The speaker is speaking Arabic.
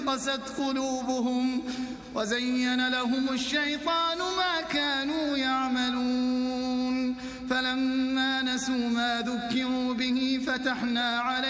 قست قلوبهم وزين لهم الشيطان ما كانوا يعملون فلما نسوا ما ذكروا به فتحنا عليهم